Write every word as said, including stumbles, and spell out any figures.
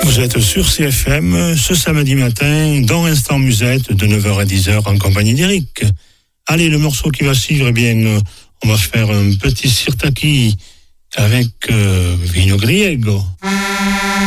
Vous êtes sur C F M ce samedi matin dans Instant Musette de neuf heures à dix heures en compagnie d'Eric. Allez, le morceau qui va suivre, eh bien, on va faire un petit sirtaki avec euh, Vino Griego.